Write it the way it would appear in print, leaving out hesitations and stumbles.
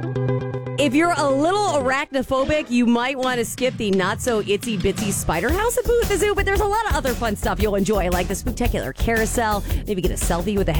If you're a little arachnophobic, you might want to skip the not-so-itsy-bitsy spider house at the zoo, but there's a lot of other fun stuff you'll enjoy, like the spectacular carousel, maybe get a selfie with a